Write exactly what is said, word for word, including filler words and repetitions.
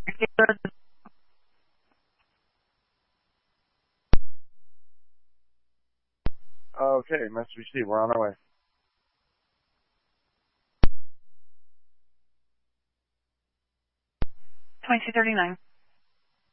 Okay, message received. We're on our way. twenty-two thirty-nine.